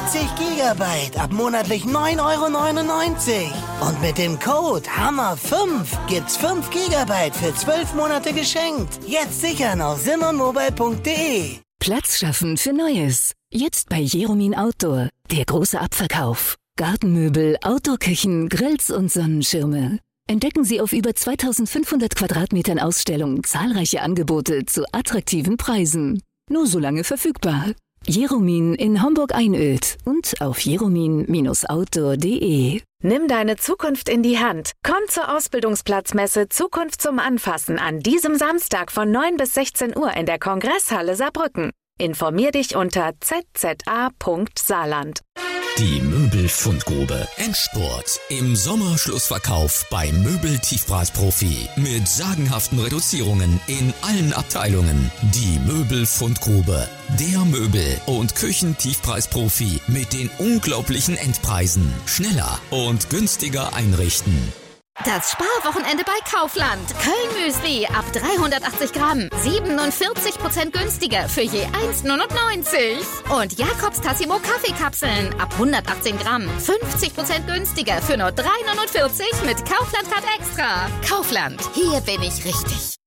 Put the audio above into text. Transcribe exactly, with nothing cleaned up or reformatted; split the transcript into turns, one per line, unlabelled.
siebzig Gigabyte ab monatlich neun Euro neunundneunzig. Und mit dem Code Hammer fünf gibt's fünf Gigabyte für zwölf Monate geschenkt. Jetzt sichern auf simonmobile punkt de.
Platz schaffen für Neues. Jetzt bei Jeromin Outdoor. Der große Abverkauf. Gartenmöbel, Outdoor-Küchen, Grills und Sonnenschirme. Entdecken Sie auf über zweitausendfünfhundert Quadratmetern Ausstellung zahlreiche Angebote zu attraktiven Preisen. Nur so lange verfügbar. Jeromin in Homburg-Einöd und auf jeromin Outdoor punkt de.
Nimm deine Zukunft in die Hand. Komm zur Ausbildungsplatzmesse Zukunft zum Anfassen an diesem Samstag von neun bis sechzehn Uhr in der Kongresshalle Saarbrücken. Informier dich unter z z a punkt saarland.
Die Möbelfundgrube. Endspurt. Im Sommerschlussverkauf bei Möbel-Tiefpreisprofi. Mit sagenhaften Reduzierungen in allen Abteilungen. Die Möbelfundgrube. Der Möbel- und Küchentiefpreisprofi mit den unglaublichen Endpreisen. Schneller und günstiger einrichten.
Das Sparwochenende bei Kaufland. Köln-Müsli ab dreihundertachtzig Gramm. siebenundvierzig Prozent günstiger für je eins neunundneunzig. Und Jakobs Tassimo Kaffeekapseln ab hundertachtzehn Gramm. fünfzig Prozent günstiger für nur drei neunundvierzig mit Kaufland Card Extra. Kaufland, hier bin ich richtig.